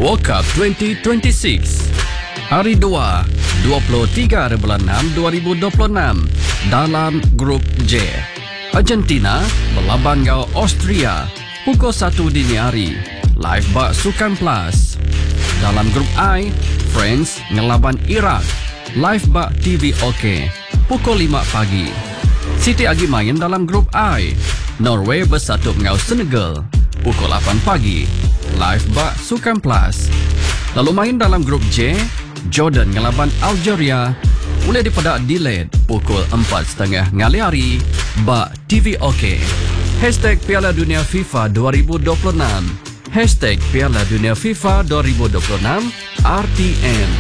World Cup 2026 Hari 2 23 bulan 6 2026 dalam Grup J. Argentina berlaban dengan Austria pukul 1 dini hari live bak Sukan Plus. Dalam Grup I, France ngelaban Iraq live bak TV OK pukul 5 pagi. Siti lagi main dalam Grup I, Norway bersatu dengan Senegal pukul 8 pagi live bak Sukan Plus. Lalu main dalam Grup J, Jordan ngelaban Algeria boleh dipedak delayed pukul 4.30 ngali hari bak TV OK. Piala Dunia FIFA 2026 Piala Dunia FIFA 2026 RTN.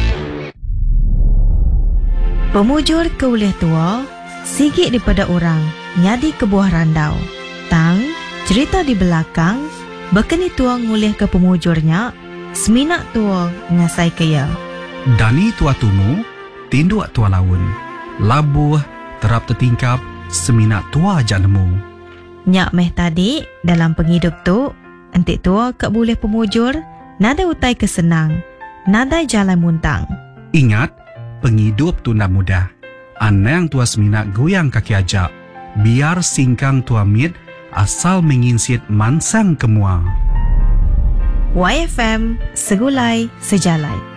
Pemujur ke uliah tua, sigit daripada orang, nyadi ke buah randau. Tang, cerita di belakang, bekeni tua nguliah ke pemujurnya, seminak tua ngasai kaya. Dani tua tumu, tinduk tua laun. Labuh, terap tertingkap, seminak tua ajak nemu. Nyak meh tadi, dalam penghidup tu, entik tua kak boleh pemujur, nada utai kesenang, nada jalan muntang. Ingat, penghidup tu nak mudah. Anang tua seminak goyang kaki ajak. Biar singkang tua mit, asal menginsit mansang kemua. YFM, segulai sejalai.